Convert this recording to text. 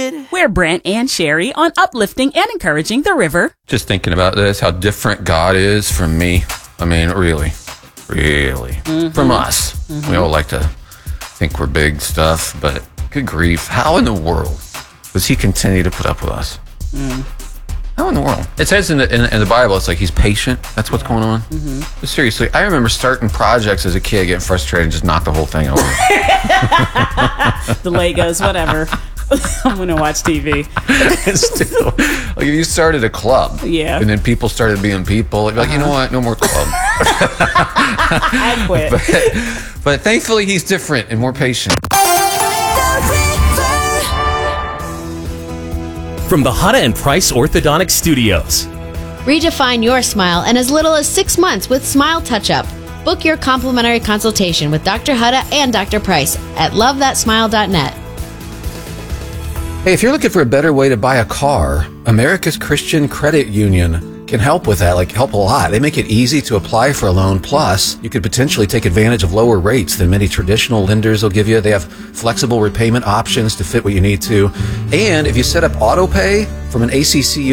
did. We're Brent and Sherry on uplifting and encouraging the river. Just thinking about this, how different God is from me. I mean, really. From us. We all like to think we're big stuff, but good grief, how in the world does he continue to put up with us? How in the world? It says in the Bible, it's like he's patient. That's what's going on. But seriously, I remember starting projects as a kid, getting frustrated, and just knock the whole thing over. The Legos, whatever. I'm going to watch TV. Still, like if you started a club, and then people started being people, like, you know what? No more club. I quit. But thankfully, he's different and more patient. From the Hutta and Price Orthodontic Studios. Redefine your smile in as little as 6 months with Smile Touch-Up. Book your complimentary consultation with Dr. Hutta and Dr. Price at lovethatsmile.net. Hey, if you're looking for a better way to buy a car, America's Christian Credit Union can help with that, help a lot. They make it easy to apply for a loan. Plus, you could potentially take advantage of lower rates than many traditional lenders will give you. They have flexible repayment options to fit what you need to. And if you set up auto pay from an ACCU